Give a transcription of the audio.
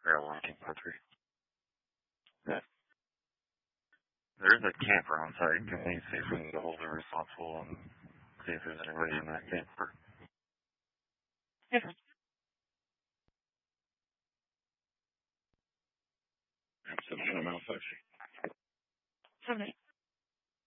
Barrel Camp 3. Yeah. There is a camper on site. Can we see if we can get hold of the responsible and see if there's anybody in that camper? Yeah. 7 minutes.